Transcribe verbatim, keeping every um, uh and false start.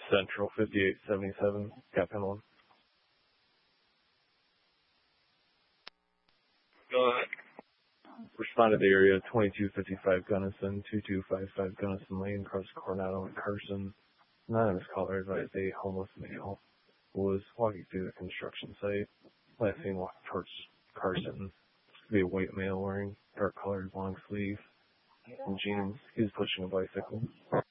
Central fifty-eight seventy-seven, Captain one. Go ahead. Respond to the area twenty-two fifty-five Gunnison, twenty-two fifty-five Gunnison Lane, across Coronado and Carson. Anonymous caller advised a homeless male who was walking through the construction site. Last seen walking towards Carson. Could be a white male wearing dark colored long sleeve and jeans. He was pushing a bicycle.